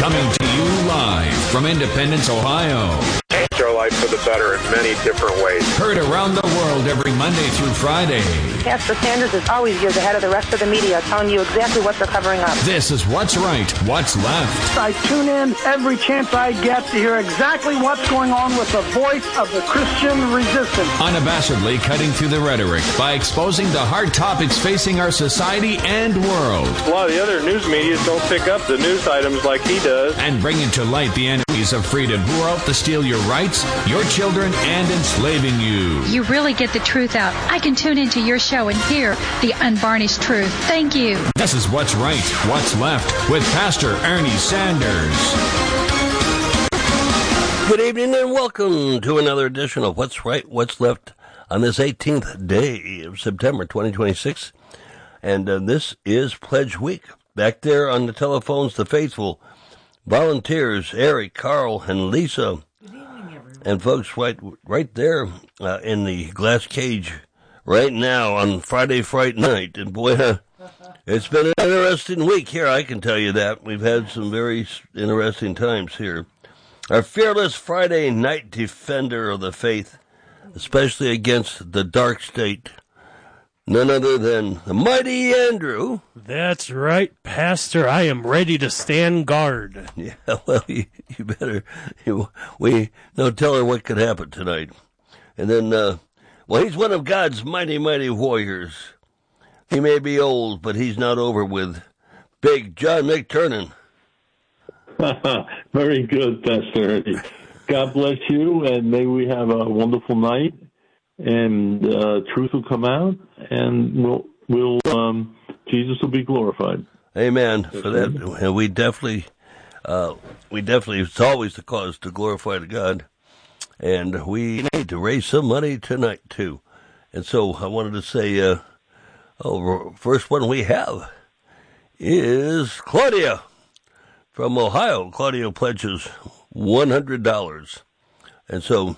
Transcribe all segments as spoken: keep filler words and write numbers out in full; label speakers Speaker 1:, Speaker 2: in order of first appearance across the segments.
Speaker 1: Coming to you live from Independence, Ohio.
Speaker 2: Change our life for the better in many different ways.
Speaker 1: Heard around the world every Monday through Friday.
Speaker 3: Pastor Sanders is always years ahead of the rest of the media, telling you exactly what they're covering up.
Speaker 1: This is What's Right, What's Left.
Speaker 4: I tune in every chance I get to hear exactly what's going on with the voice of the Christian resistance.
Speaker 1: Unabashedly cutting through the rhetoric by exposing the hard topics facing our society and world.
Speaker 2: A lot of the other news media don't pick up the news items like he does.
Speaker 1: And bringing to light the enemies of freedom who are out to steal your rights, your children, and enslaving you.
Speaker 5: You really get the truth out. I can tune into your show and hear the unvarnished truth. Thank you.
Speaker 1: This is What's Right, What's Left with Pastor Ernie Sanders.
Speaker 6: Good evening and welcome to another edition of What's Right, What's Left on this eighteenth day of September twenty twenty-six. And uh, this is Pledge Week. Back there on the telephones, the faithful volunteers, Eric, Carl, and Lisa.
Speaker 7: Good evening, everyone.
Speaker 6: And folks, right, right there uh, in the glass cage right now on Friday Fright Night. And boy, uh, it's been an interesting week here, I can tell you that. We've had some very interesting times here. Our fearless Friday night defender of the faith, especially against the dark state, none other than the mighty Andrew.
Speaker 8: That's right, Pastor. I am ready to stand guard.
Speaker 6: Yeah, well, you, you better. You, we no tell her what could happen tonight. And then, uh, well, he's one of God's mighty, mighty warriors. He may be old, but he's not over with. Big John McTurnan.
Speaker 9: Very good, Pastor Ernie. God bless you, and may we have a wonderful night. And uh, truth will come out, and we'll, we'll um, Jesus will be glorified.
Speaker 6: Amen. For that, and we definitely, uh, we definitely, it's always the cause to glorify to God, and we need to raise some money tonight too. And so I wanted to say, uh, oh, first one we have is Claudia from Ohio. Claudia pledges one hundred dollars, and so.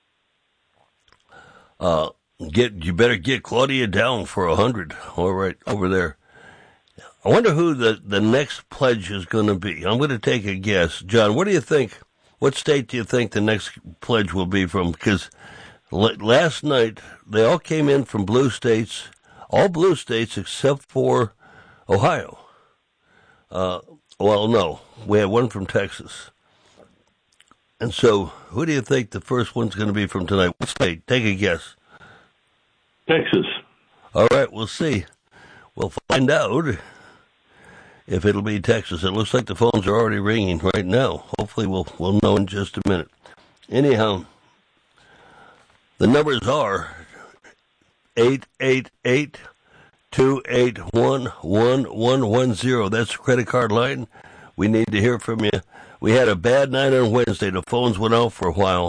Speaker 6: Uh, get you better get Claudia down for a hundred. All right, over there. I wonder who the, the next pledge is going to be. I'm going to take a guess. John, what do you think? What state do you think the next pledge will be from? Because l- last night they all came in from blue states, all blue states except for Ohio. Uh, well, no, we have one from Texas. And so, who do you think the first one's going to be from tonight? What state? Take a guess.
Speaker 9: Texas.
Speaker 6: All right, we'll see. We'll find out if it'll be Texas. It looks like the phones are already ringing right now. Hopefully, we'll we'll know in just a minute. Anyhow, the numbers are eight eight eight, two eight one, one one one zero. That's the credit card line. We need to hear from you. We had a bad night on Wednesday. The phones went out for a while.